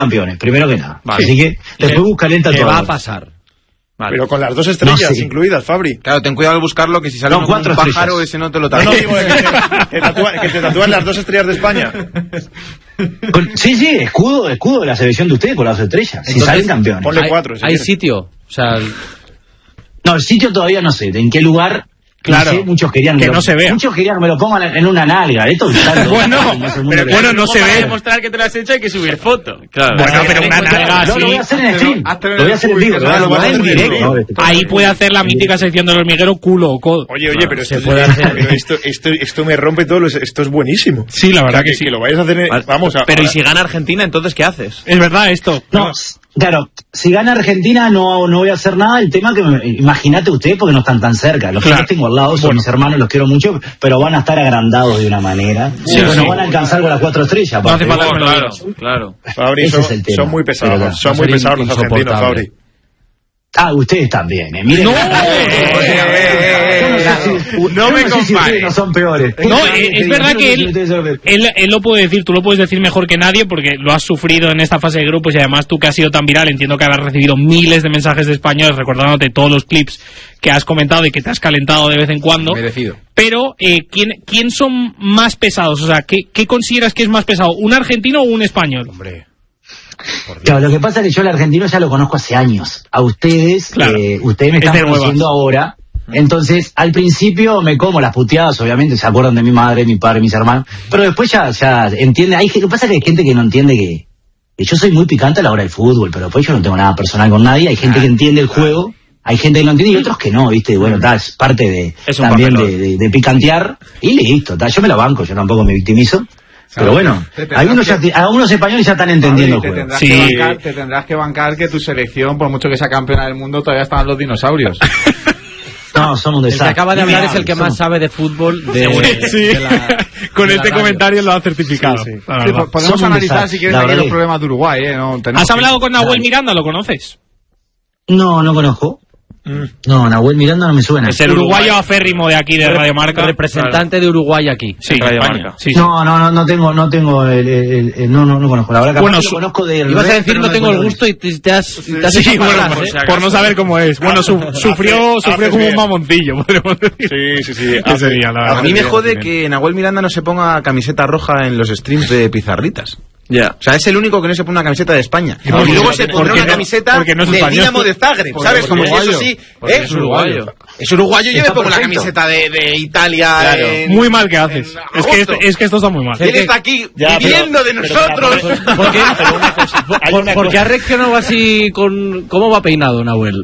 campeones, primero que nada. Vale. Así que después buscaré todo. ¿Qué va a pasar? Vale. Pero con las 2 estrellas incluidas, Fabri. Claro, ten cuidado al buscarlo, que si sale un pájaro, ese no te lo trae. No, digo que te tatúan las 2 estrellas de España. Sí, escudo de la selección de ustedes con las 2 estrellas. Si salen campeones. Ponle 4. ¿Hay sitio? O sea... No, el sitio todavía no sé. ¿En qué lugar? Claro, no sé, muchos querían que no se vea. Muchos querían que me lo pongan en una nalga. Esto bueno, no se ve. Para demostrar que te lo has hecho hay que subir foto. Claro. Bueno, pero una nalga así. Lo voy a hacer en stream. Lo voy a hacer en vivo. Lo voy a hacer en directo. Ahí puede hacer la mítica sección del hormiguero culo o codo. Oye, pero esto me rompe todo. Esto es buenísimo. Sí, la verdad que sí. Que lo vayas a hacer. Vamos a. Pero ¿y si gana Argentina, entonces qué haces? Es verdad esto. No. Claro, si gana Argentina no voy a hacer nada. El tema que imagínate ustedes porque no están tan cerca. Los que los tengo al lado son mis hermanos, los quiero mucho, pero van a estar agrandados de una manera. No van a alcanzar con las 4 estrellas. No hace falta, claro. Fabri, son muy pesados. Son muy pesados los argentinos, Fabri. Ustedes también, miren. No me compares. No son peores. No, es verdad que él lo puede decir, tú lo puedes decir mejor que nadie porque lo has sufrido en esta fase de grupos y además tú que has sido tan viral, entiendo que habrás recibido miles de mensajes de españoles recordándote todos los clips que has comentado y que te has calentado de vez en cuando. Merecido. Pero, ¿quién son más pesados? O sea, ¿qué consideras que es más pesado? ¿Un argentino o un español? Hombre. Claro, lo que pasa es que yo al argentino ya lo conozco hace años. A ustedes, ustedes me están conociendo ahora. Entonces, al principio me como las puteadas, obviamente, se acuerdan de mi madre, mi padre, mis hermanos. Pero después ya entiende. Lo que pasa es que hay gente que no entiende que yo soy muy picante a la hora del fútbol, pero después yo no tengo nada personal con nadie. Hay gente que entiende el juego, hay gente que no entiende y otros que no, ¿viste? Bueno, es parte también de picantear y listo. Yo me la banco, yo tampoco me victimizo. Pero bueno, algunos españoles ya están entendiendo el juego. Te tendrás que bancar que tu selección, por mucho que sea campeona del mundo, todavía están los dinosaurios. No, somos un desastre. El que acaba de hablar es el que más sabe de fútbol con este comentario lo ha certificado. Sí. Podemos analizar si quieres aquí los problemas de Uruguay. ¿Has hablado con Nahuel Miranda? ¿Lo conoces? No conozco. No, Nahuel Miranda no me suena. Es el uruguayo aférrimo de aquí de Radio Marca. Representante de Uruguay aquí. Sí, Radio Marca. Sí. No tengo no conozco. La verdad que lo conozco de. Ibas a decir no tengo el gusto y te has sí, bueno, por no saber cómo es. Bueno, sufrió como un mamoncillo, podemos decir. Sí. Sería, la verdad. A mí me jode que Nahuel Miranda no se ponga camiseta roja en los streams de Pizarritas. Ya. O sea, es el único que no se pone una camiseta de España. Y luego se pone una camiseta de Dinamo de Zagreb, ¿sabes? Como si eso sí. Es uruguayo. Es uruguayo y yo me pongo la camiseta de Italia. Claro. Muy mal que haces. Es que esto está muy mal. Él está aquí viviendo de nosotros. ¿Por qué ha reaccionado así con... ¿Cómo va peinado, Nahuel?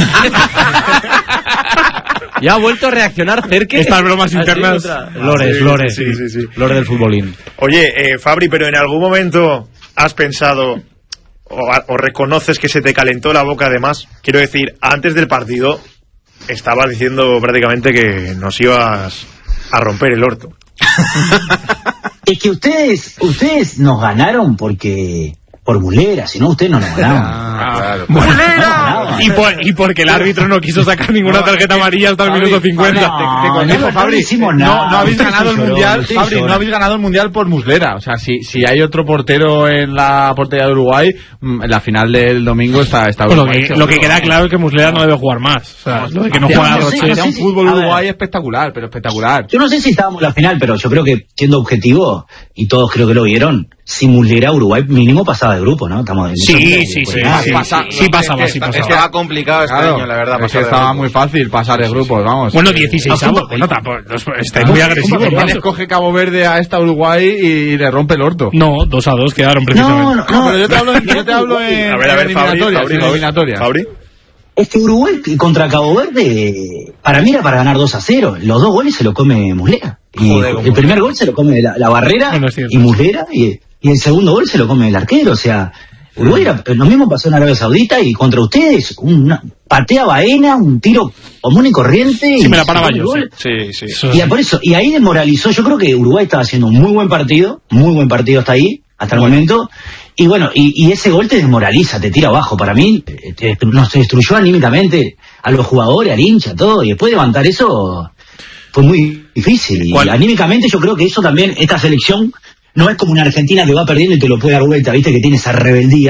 Ya ha vuelto a reaccionar cerca. Estas bromas internas. Lores. Sí. Lores del futbolín. Oye, Fabri, pero en algún momento has pensado o reconoces que se te calentó la boca además. Quiero decir, antes del partido estabas diciendo prácticamente que nos ibas a romper el orto. Es que ustedes nos ganaron por Mulera, si no ustedes no nos ganaban. Claro. ¡Mulera! Y porque el árbitro no quiso sacar ninguna tarjeta amarilla hasta el minuto 50. Fabri, no habéis ganado el mundial, Fabri, no habéis ganado el mundial por Muslera. O sea, si hay otro portero en la portería de Uruguay, en la final del domingo está lo que queda claro es que Muslera no debe jugar más. O sea, lo de que no juega Roche. Un fútbol Uruguay espectacular, pero espectacular. Yo no sé si estábamos en la final, pero yo creo que siendo objetivo, y todos creo que lo vieron, si Muslera Uruguay mínimo pasaba de grupo, ¿no? Sí pasaba. Estaba complicado este año, la verdad. Estaba muy fácil pasar de grupos, vamos. Bueno, 16avos. Bueno, está muy agresivo. ¿Quién escoge Cabo Verde a esta Uruguay y le rompe el orto? No, 2-2 quedaron precisamente. No, pero yo te hablo en eliminatoria. Fabri. Es que Uruguay contra Cabo Verde, para mí era para ganar 2-0. Los 2 goles se lo come Muslera. El primer gol se lo come la Barrera y Muslera, y el segundo gol se lo come el arquero. O sea, Uruguay lo mismo pasó en Arabia Saudita y contra ustedes, patea Baena, un tiro común y corriente. Sí, me la paraba yo. Sí. Y por eso, y ahí desmoralizó. Yo creo que Uruguay estaba haciendo un muy buen partido hasta el momento. Y bueno, y ese gol te desmoraliza, te tira abajo. Para mí, nos destruyó anímicamente a los jugadores, al hincha, todo. Y después de levantar eso, fue muy difícil. Y anímicamente yo creo que eso también, esta selección, no es como una Argentina que va perdiendo y te lo puede dar vuelta, viste, que tiene esa rebeldía.